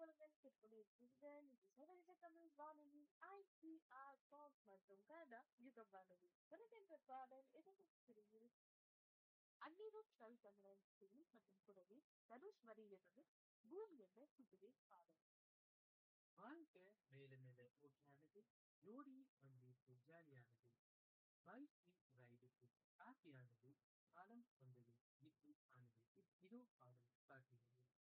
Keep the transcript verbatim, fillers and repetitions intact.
வணக்கம் கேட்டுக்கொண்டிருக்கிறீர்கள். இது சர்வதேச தமிழ் வானொலி ஐ சி ஆர் டாப் மற்றும் கனடா யுகம் வானொலி. வருகின்ற பாடல் எதிர்ப்புகளில் அந்நியரும் கல் தமிழன் சிவில் மற்றும் குரவி தனுஷ் வரியிலிருந்து பூமி என்ற புதுவை பாடல். வாழ்க்கை மேல மேல ஓட்டியானது, ஜோடி வந்து ஜாலியானது, பைக் ரைடுக்கு ஹாப்பியானது, காலம் வந்தது, இப்படி ஆனது. இப்- இதோ பாடல் காட்டுகிறது.